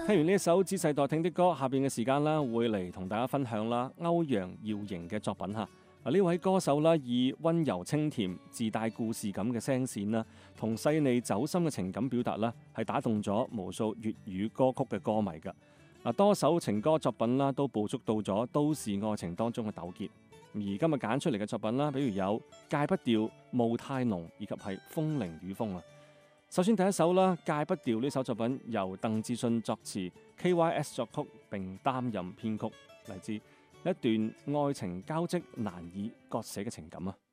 聽完呢一首仔細待聽的歌，下邊嘅時間啦，會嚟同大家分享啦歐陽耀瑩嘅作品嚇。呢位歌手啦，以溫柔清甜、自帶故事感嘅聲線啦，同細膩走心嘅情感表達啦，係打動咗無數粵語歌曲嘅歌迷㗎。多首情歌作品啦，都捕捉到咗都市愛情當中嘅糾結。而今日揀出嚟嘅作品啦，比如有戒不掉、霧太濃，以及係風鈴與風啊。首先第一首啦，戒不掉呢首作品由鄧志信作詞，KYS 作曲並擔任編曲，嚟自一段愛情交織難以割捨嘅情感啊。